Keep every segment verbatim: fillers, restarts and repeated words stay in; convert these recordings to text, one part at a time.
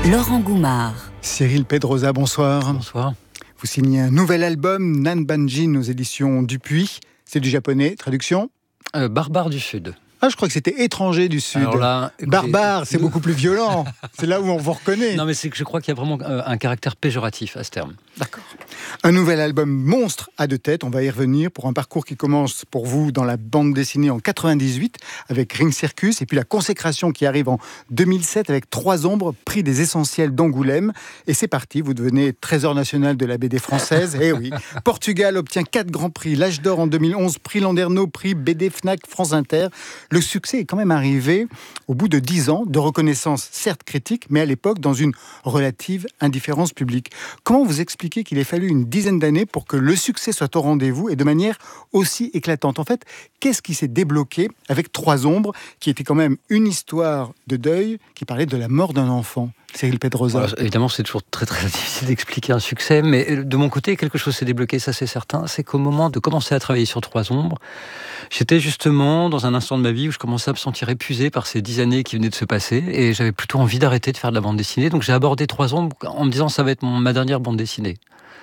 Laurent Goumard. Cyril Pedrosa, bonsoir. Bonsoir. Vous signez un nouvel album, Nanbanjin, aux éditions Dupuis. C'est du japonais, traduction euh, Barbare du Sud. Ah, je crois que c'était étranger du Sud. Alors là, Barbare, c'est nous... beaucoup plus violent. C'est là où on vous reconnaît. Non, mais c'est que je crois qu'il y a vraiment euh, un caractère péjoratif à ce terme. D'accord. Un nouvel album monstre à deux têtes, on va y revenir, pour un parcours qui commence pour vous dans la bande dessinée en quatre-vingt-dix-huit avec Ring Circus, et puis la consécration qui arrive en deux mille sept avec Trois Ombres, prix des essentiels d'Angoulême. Et c'est parti, vous devenez trésor national de la B D française. Eh oui, Portugal obtient quatre grands prix, l'Âge d'Or en deux mille onze, prix Landerneau, prix B D Fnac France Inter. Le succès est quand même arrivé au bout de dix ans de reconnaissance, certes critique, mais à l'époque dans une relative indifférence publique. Comment vous expliquez qu'il ait fallu une dizaine d'années pour que le succès soit au rendez-vous et de manière aussi éclatante? En fait, qu'est-ce qui s'est débloqué avec Trois Ombres, qui était quand même une histoire de deuil qui parlait de la mort d'un enfant? Cyril Pedrosa. Alors, évidemment, c'est toujours très très difficile d'expliquer un succès, mais de mon côté, quelque chose s'est débloqué, ça c'est certain. C'est qu'au moment de commencer à travailler sur Trois Ombres, j'étais justement dans un instant de ma vie où je commençais à me sentir épuisé par ces dix années qui venaient de se passer, et j'avais plutôt envie d'arrêter de faire de la bande dessinée. Donc j'ai abordé Trois Ombres en me disant ça va être mon, ma dernière bande dessinée.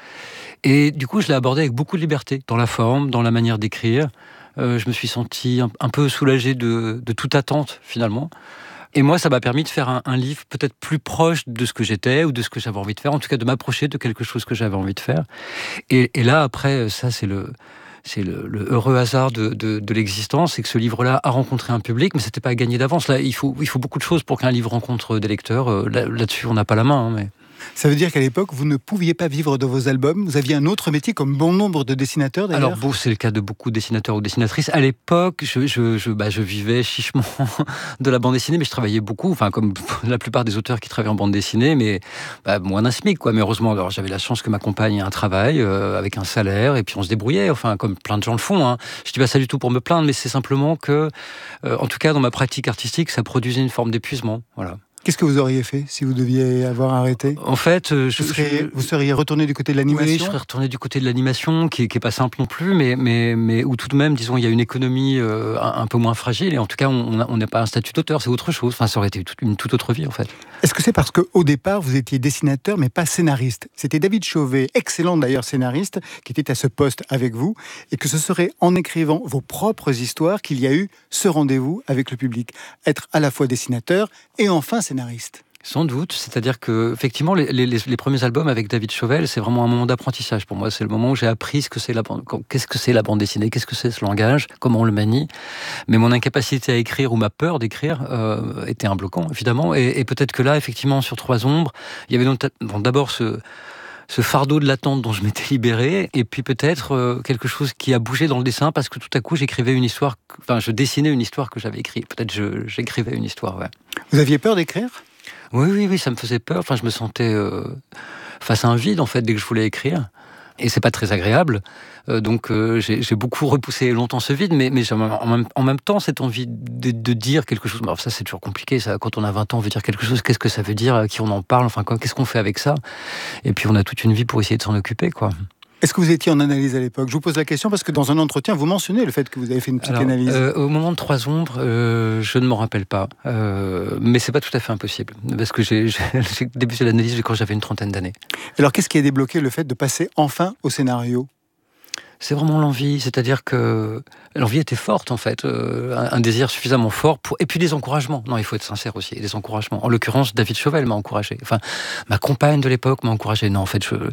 Et du coup, je l'ai abordé avec beaucoup de liberté, dans la forme, dans la manière d'écrire. Euh, je me suis senti un, un peu soulagé de, de toute attente, finalement. Et moi, ça m'a permis de faire un, un livre peut-être plus proche de ce que j'étais ou de ce que j'avais envie de faire, en tout cas de m'approcher de quelque chose que j'avais envie de faire. Et, et là, après, ça, c'est le... C'est le, le heureux hasard de, de, de l'existence, c'est que ce livre-là a rencontré un public, mais c'était pas gagné d'avance. Là, il faut, il faut beaucoup de choses pour qu'un livre rencontre des lecteurs. Là, là-dessus, on n'a pas la main. Hein, mais... Ça veut dire qu'à l'époque, vous ne pouviez pas vivre de vos albums. Vous aviez un autre métier, comme bon nombre de dessinateurs, d'ailleurs. Alors, bon, c'est le cas de beaucoup de dessinateurs ou dessinatrices. À l'époque, je, je, je, bah, je vivais chichement de la bande dessinée, mais je travaillais beaucoup, enfin, comme la plupart des auteurs qui travaillent en bande dessinée, mais bah, moins d'un SMIC, quoi. Mais heureusement, alors, j'avais la chance que ma compagne ait un travail euh, avec un salaire, et puis on se débrouillait, enfin, comme plein de gens le font. Hein. Je dis pas ça du tout pour me plaindre, mais c'est simplement que, euh, en tout cas, dans ma pratique artistique, ça produisait une forme d'épuisement. Voilà. Qu'est-ce que vous auriez fait si vous deviez avoir arrêté? En fait, euh, je, vous, seriez, je, vous seriez retourné du côté de l'animation? Oui, je serais retourné du côté de l'animation, qui, qui est pas simple non plus, mais, mais, mais où tout de même, disons, il y a une économie euh, un, un peu moins fragile, et en tout cas, on n'a pas un statut d'auteur, c'est autre chose. Enfin, ça aurait été toute, une toute autre vie, en fait. Est-ce que c'est parce qu'au départ, vous étiez dessinateur, mais pas scénariste? C'était David Chauvet, excellent d'ailleurs scénariste, qui était à ce poste avec vous, et que ce serait en écrivant vos propres histoires qu'il y a eu ce rendez-vous avec le public. Être à la fois dessinateur et enfin scénariste. Sans doute, c'est-à-dire que effectivement les, les, les premiers albums avec David Chauvel, c'est vraiment un moment d'apprentissage pour moi. C'est le moment où j'ai appris ce que c'est la bande, qu'est-ce que c'est la bande dessinée, qu'est-ce que c'est ce langage, comment on le manie. Mais mon incapacité à écrire ou ma peur d'écrire euh, était un bloquant, évidemment. Et, et peut-être que là, effectivement, sur Trois Ombres, il y avait donc bon, d'abord ce ce fardeau de l'attente dont je m'étais libéré, et puis peut-être euh, quelque chose qui a bougé dans le dessin, parce que tout à coup j'écrivais une histoire, enfin je dessinais une histoire que j'avais écrite. Peut-être je, j'écrivais une histoire. Ouais. Vous aviez peur d'écrire ? Oui, oui, oui, ça me faisait peur. Enfin, je me sentais euh, face à un vide, en fait, dès que je voulais écrire. Et c'est pas très agréable. Euh, donc, euh, j'ai, j'ai beaucoup repoussé longtemps ce vide, mais, mais en, même, en même temps, cette envie de, de dire quelque chose. Alors, ça, c'est toujours compliqué. Ça. Quand on a vingt ans, on veut dire quelque chose. Qu'est-ce que ça veut dire? À qui on en parle? Enfin, quoi, qu'est-ce qu'on fait avec ça? Et puis, on a toute une vie pour essayer de s'en occuper, quoi. Est-ce que vous étiez en analyse à l'époque? Je vous pose la question parce que dans un entretien, vous mentionnez le fait que vous avez fait une psychanalyse. Alors, euh, au moment de Trois Ombres, euh, je ne m'en rappelle pas. Euh, mais c'est pas tout à fait impossible. Parce que j'ai, j'ai, j'ai débuté l'analyse quand j'avais une trentaine d'années. Alors, qu'est-ce qui a débloqué le fait de passer enfin au scénario? C'est vraiment l'envie, c'est-à-dire que l'envie était forte en fait, euh, un, un désir suffisamment fort pour... Et puis des encouragements, non il faut être sincère aussi, des encouragements. En l'occurrence, David Chauvel m'a encouragé, enfin ma compagne de l'époque m'a encouragé. Non en fait, je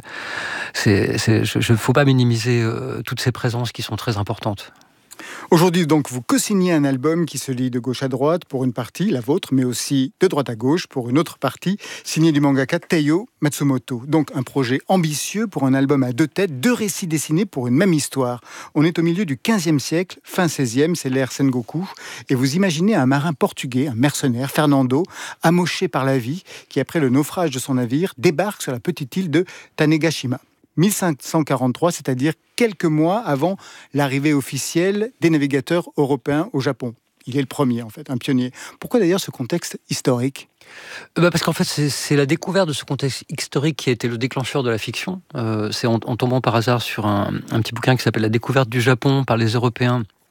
c'est, c'est, je, je faut pas minimiser euh, toutes ces présences qui sont très importantes. Aujourd'hui, donc, vous co-signez un album qui se lit de gauche à droite pour une partie, la vôtre, mais aussi de droite à gauche pour une autre partie, signé du mangaka Taiyo Matsumoto. Donc, un projet ambitieux pour un album à deux têtes, deux récits dessinés pour une même histoire. On est au milieu du quinzième siècle, fin seizième, c'est l'ère Sengoku, et vous imaginez un marin portugais, un mercenaire, Fernando, amoché par la vie, qui après le naufrage de son navire, débarque sur la petite île de Tanegashima. mille cinq cent quarante-trois, c'est-à-dire quelques mois avant l'arrivée officielle des navigateurs européens au Japon. Il est le premier, en fait, un pionnier. Pourquoi d'ailleurs ce contexte historique ? Bah parce qu'en fait, c'est, c'est la découverte de ce contexte historique qui a été le déclencheur de la fiction. Euh, c'est en, en tombant par hasard sur un, un petit bouquin qui s'appelle « La découverte du Japon par les Européens »,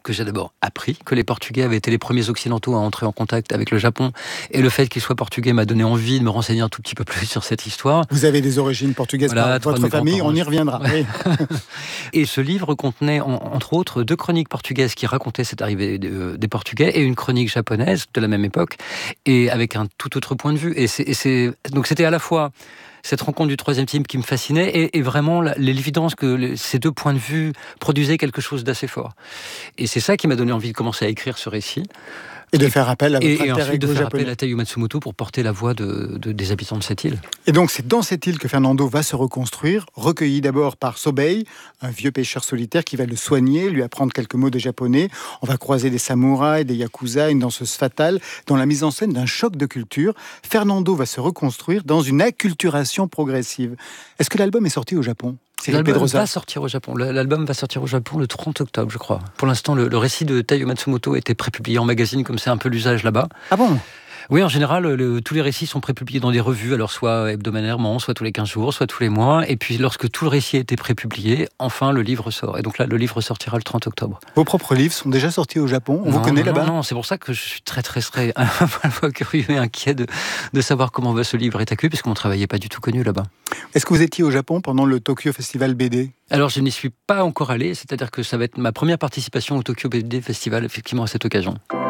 que j'ai d'abord appris que les Portugais avaient été les premiers occidentaux à entrer en contact avec le Japon, et le fait qu'ils soient portugais m'a donné envie de me renseigner un tout petit peu plus sur cette histoire. Vous avez des origines portugaises Voilà, par votre famille, on y reviendra. Ouais. Oui. Et ce livre contenait, en, entre autres, deux chroniques portugaises qui racontaient cette arrivée de, des Portugais et une chronique japonaise de la même époque, et avec un tout autre point de vue. Et c'est, et c'est, donc c'était à la fois cette rencontre du troisième type qui me fascinait et, et vraiment la, l'évidence que les, ces deux points de vue produisaient quelque chose d'assez fort. Et c'est ça qui m'a donné envie de commencer à écrire ce récit. Et de faire appel à votre et, intérêt et ensuite de faire japonais. appel à Taiyo Matsumoto pour porter la voix de, de, des habitants de cette île. Et donc c'est dans cette île que Fernando va se reconstruire, recueilli d'abord par Sobei, un vieux pêcheur solitaire qui va le soigner, lui apprendre quelques mots de japonais. On va croiser des samouraïs, des yakuza, une danseuse fatale, dans la mise en scène d'un choc de culture. Fernando va se reconstruire dans une acculturation progressive. Est-ce que l'album est sorti au Japon ? Cyril L'album Pedrosa. va sortir au Japon. L'album va sortir au Japon le trente octobre, je crois. Pour l'instant, le, le récit de Taiyo Matsumoto a été prépublié en magazine, comme c'est un peu l'usage là-bas. Ah bon ? Oui, en général, le, tous les récits sont prépubliés dans des revues, alors soit hebdomadairement, soit tous les quinze jours, soit tous les mois. Et puis, lorsque tout le récit a été prépublié, enfin, le livre sort. Et donc là, le livre sortira le trente octobre. Vos propres livres sont déjà sortis au Japon ? On non, vous connaît non, là-bas ? Non, non, c'est pour ça que je suis très, très, très, à la fois curieux et inquiet de, de savoir comment va ce livre être accueilli, parce que mon travail n'est pas du tout connu là-bas. Est-ce que vous étiez au Japon pendant le Tokyo Festival B D ? Alors, je n'y suis pas encore allé, c'est-à-dire que ça va être ma première participation au Tokyo B D Festival, effectivement, à cette occasion.